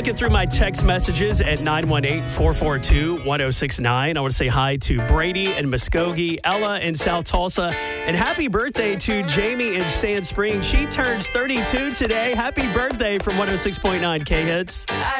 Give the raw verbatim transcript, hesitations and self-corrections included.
Looking through my text messages at nine one eight, four four two, one zero six nine. I want to say hi to Brady and Muskogee, Ella in South Tulsa, and happy birthday to Jamie in Sand Springs. She turns thirty-two today. Happy birthday from one oh six point nine K-Hits.